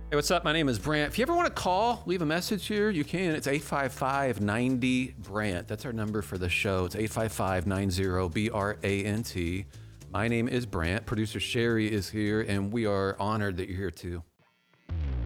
Hey, what's up? My name is Brant. If you ever want to call, leave a message here, you can. It's 855-90-BRANT. That's our number for the show. It's 855-90-BRANT. My name is Brant. Producer Sherry is here, and we are honored that you're here too.